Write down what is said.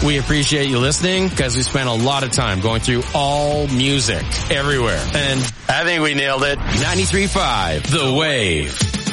We appreciate you listening because we spent a lot of time going through all music everywhere. And I think we nailed it. 93.5 The Wave.